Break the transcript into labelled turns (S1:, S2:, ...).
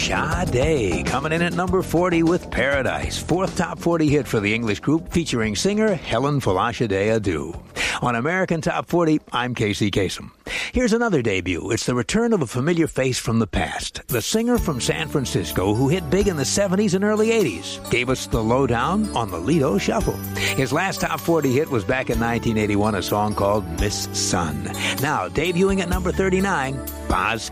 S1: Sade, coming in at number 40 with Paradise, fourth top 40 hit for the English group featuring singer Helen Falashade Adu. On American Top 40, I'm Casey Kasem. Here's another debut. It's the return of a familiar face from the past. The singer from San Francisco who hit big in the 70s and early 80s gave us the lowdown on the Lido Shuffle. His last top 40 hit was back in 1981, a song called Miss Sun. Now, debuting at number 39, Boz